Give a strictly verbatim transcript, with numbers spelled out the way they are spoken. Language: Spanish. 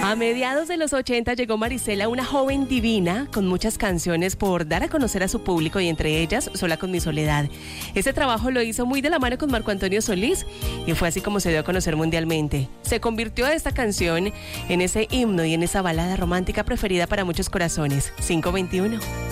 A mediados de los ochenta llegó Marisela, una joven divina con muchas canciones por dar a conocer a su público y entre ellas Sola con mi soledad. Ese trabajo lo hizo muy de la mano con Marco Antonio Solís y fue así como se dio a conocer mundialmente. Se convirtió esta canción en ese himno y en esa balada romántica preferida para muchos corazones. cinco veintiuno.